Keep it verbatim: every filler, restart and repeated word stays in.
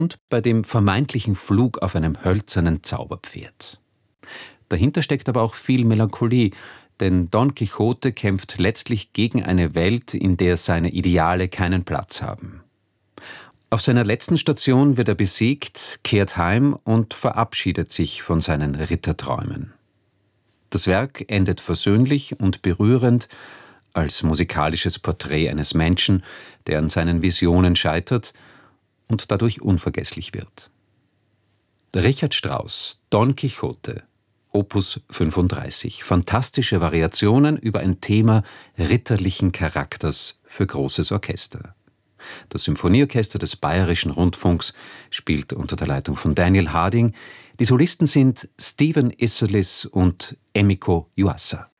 und bei dem vermeintlichen Flug auf einem hölzernen Zauberpferd. Dahinter steckt aber auch viel Melancholie, denn Don Quixote kämpft letztlich gegen eine Welt, in der seine Ideale keinen Platz haben. Auf seiner letzten Station wird er besiegt, kehrt heim und verabschiedet sich von seinen Ritterträumen. Das Werk endet versöhnlich und berührend als musikalisches Porträt eines Menschen, der an seinen Visionen scheitert und dadurch unvergesslich wird. Richard Strauss, Don Quixote, Opus fünfunddreißig. Fantastische Variationen über ein Thema ritterlichen Charakters für großes Orchester. Das Symphonieorchester des Bayerischen Rundfunks spielt unter der Leitung von Daniel Harding. Die Solisten sind Stephen Isserlis und Emiko Yuasa.